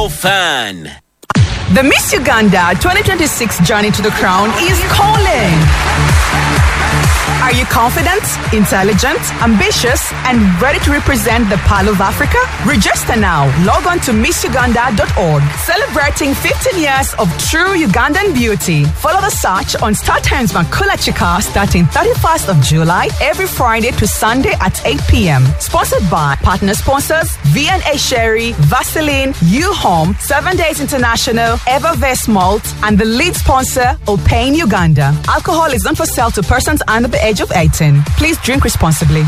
more fun. The Miss Uganda 2026 journey to the crown is calling. Are you confident, intelligent, ambitious, and ready to represent the Pearl of Africa? Register now. Log on to missuganda.org. Celebrating 15 years of true Ugandan beauty. Follow the search on StarTimes Makula Chika starting 31st of July every Friday to Sunday at 8 p.m. Sponsored by partner sponsors V&A Sherry, Vaseline, U-Home, 7 Days International, Evervest Malt, and the lead sponsor, Opain Uganda. Alcohol is not for sale to persons under the age of 18. Please drink responsibly.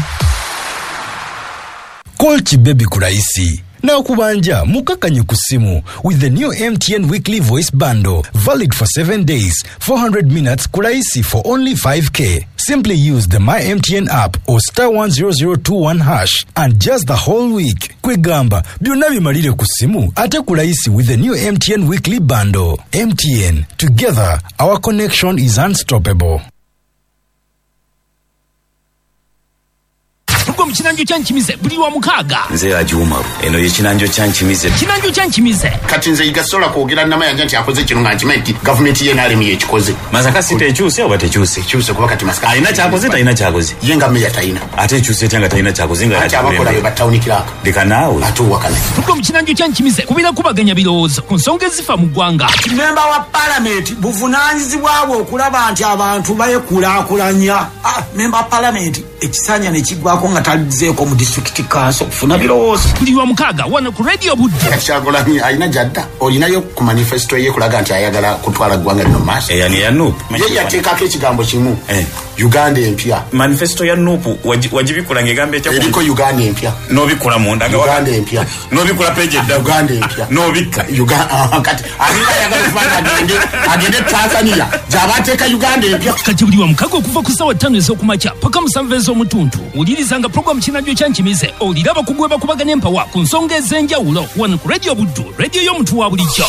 Call Chibebi Kuraisi. Na kubanja mukakanye kusimu with the new MTN weekly voice bundle, valid for 7 days, 400 minutes kuraisi for only 5k. Simply use the My MTN app or *10021 hash and just the whole week. Kwegamba byonna malire kusimu ate kuraisi with the new MTN weekly bundle. MTN, together our connection is unstoppable. Chinanjo chanchimize buli wa mukaga nze ajuma eno ye chinanjo chanchimize kati nze igasola kwogera nama yanje nti akoze kino nga nchimenti government ye nali miye kikoze masaka site ekyuse oba tekyuse kuba kati masaka alina kyakoze talina kyakoze yenga meya taina ate ekyuse tyanga talina kyakoze nga ati abakola be batawuni kiraka deka naawe atuwakana tuko mchinanjo chanchimize kubira kubaganya birowoozo ku nsonga ezifa mu ggwanga memba wa parliament buvunanyizibwabwe okulaba nti abantu bayekulaakulanya memba wa parliament ekisanya ne kigwako nga talizeeko mu district council kufuna birowoozo buli wa mukaga wano ku radio budde Kyagulanyi alina jadda olinayo ku manifesto ye kulaga nti ayagala kutwala ggwanga lino maaso yani ya Nuupu ye yateekako ekigambo kimu Uganda empya manifesto ya Nuupu wajibikula ngegambe ekyo eriko Uganda empya nobikula munda nga Uganda empya nobikula page edda Uganda empya nobika Uganda kati alina yagala kufanya agende Tanzania jabateeka Uganda empya kati buli wa mukaga okuva ku ssaawa 5 ez'okumakya paka mu 7 ez'omutuntu ulirizanga program Chinanjo chanchimize oliraba kugweba kubagana empawa ku nsonga ez'enjawulo wano ku radio buddu radio y'omuntu wa bulijjo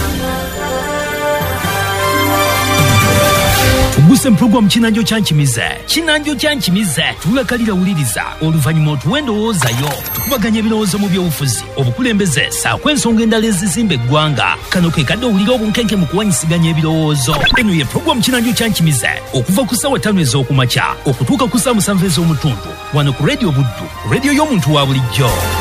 Tuguse program Chinanjo chanchimize tulakalira uliriza oluvannyuma otuwendowoozayo tukubaganya ebirowoozo mu by'obufuzi obukulembeze saako ensonga endala ezizimba eggwanga kano ke kadde owulira obunkenke mu kuwanyisiganya ebirowoozo eno ye program Chinanjo chanchimize okuva ku ssaawa 5 ez'okumakya okutuuka ku ssaawa 7 ez'omutuntu wano ku radio buddu radio y'omuntu wa bulijjo